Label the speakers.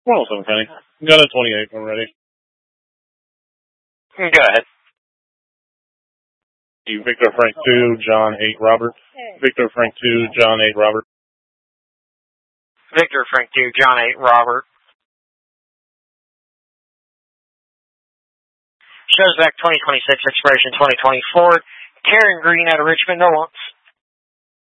Speaker 1: 107, Kenny. Got a 28 when ready.
Speaker 2: Go ahead.
Speaker 1: Victor Frank 2, John 8, Robert. Victor Frank 2, John 8, Robert.
Speaker 2: Victor Frank 2, John 8, Robert. Shows back 2026, expiration 2024. Karen Green out of Richmond, no wants.